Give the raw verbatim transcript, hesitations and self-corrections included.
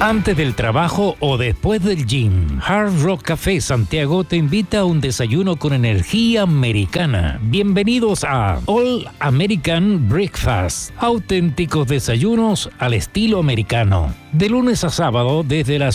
Antes del trabajo o después del gym, Hard Rock Café Santiago te invita a un desayuno con energía americana. Bienvenidos a All American Breakfast, auténticos desayunos al estilo americano. De lunes a sábado desde las